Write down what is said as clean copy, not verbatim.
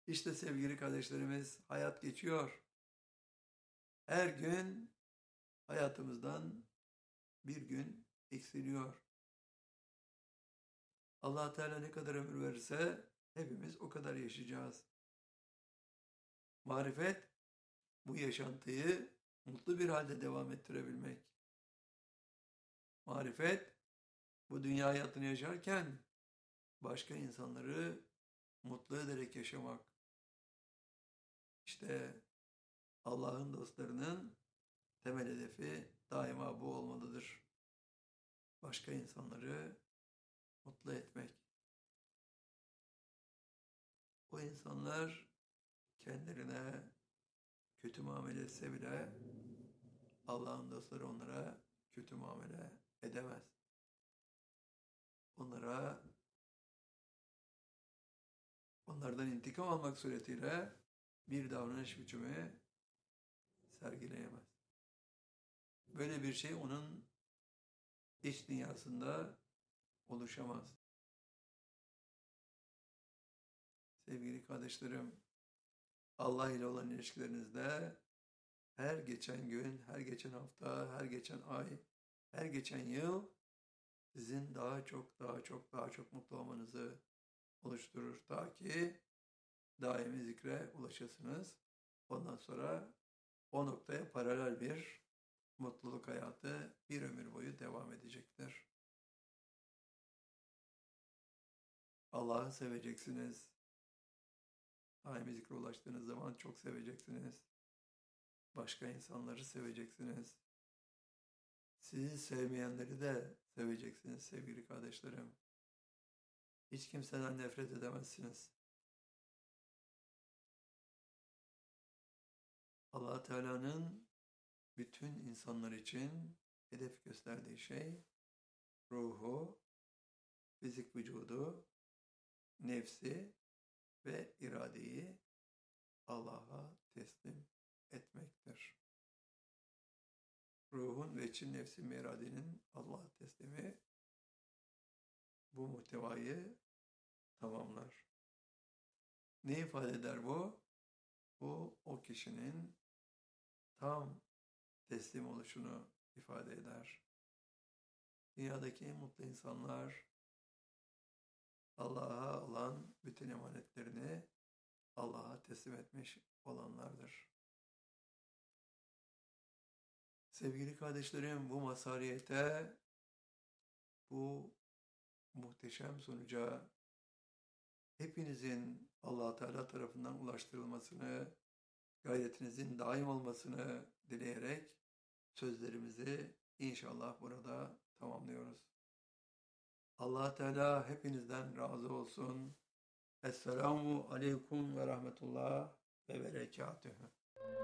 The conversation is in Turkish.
İşte sevgili kardeşlerimiz, hayat geçiyor. Her gün hayatımızdan bir gün eksiliyor. Allah Teala ne kadar ömür verirse hepimiz o kadar yaşayacağız. Marifet bu yaşantıyı mutlu bir halde devam ettirebilmek. Marifet bu dünya hayatını yaşarken başka insanları mutlu ederek yaşamak. İşte Allah'ın dostlarının temel hedefi daima bu olmalıdır. Başka insanları mutlu etmek. O insanlar kendilerine kötü muamele etse bile Allah'ın dostları onlara kötü muamele edemez. Onlardan intikam almak suretiyle bir davranış biçimi sergileyemez. Böyle bir şey onun iç dünyasında oluşamaz. Sevgili kardeşlerim, Allah ile olan ilişkilerinizde her geçen gün, her geçen hafta, her geçen ay, her geçen yıl sizin daha çok mutlu olmanızı oluşturur. Ta ki daimi zikre ulaşasınız. Ondan sonra o noktaya paralel bir mutluluk hayatı bir ömür boyu devam edecektir. Allah'ı seveceksiniz. Daimi zikre ulaştığınız zaman çok seveceksiniz. Başka insanları seveceksiniz. Sizi sevmeyenleri de seveceksiniz sevgili kardeşlerim. Hiç kimseden nefret edemezsiniz. Allah Teala'nın bütün insanlar için hedef gösterdiği şey ruhu, fizik vücudu, nefsi ve iradeyi Allah'a teslim etmektir. Ruhun ve için nefsin ve iradenin Allah'a teslimi bu muhtevayı tamamlar. Ne ifade eder bu? Bu o kişinin tam teslim oluşunu ifade eder. Dünyadaki en mutlu insanlar Allah'a olan bütün emanetlerini Allah'a teslim etmiş olanlardır. Sevgili kardeşlerim, bu mazhariyete, bu muhteşem sonuca hepinizin Allah Teala tarafından ulaştırılmasını, gayretinizin daim olmasını dileyerek sözlerimizi inşallah burada tamamlıyoruz. Allah Teala hepinizden razı olsun. Esselamu aleyküm ve rahmetullah ve berekatühü.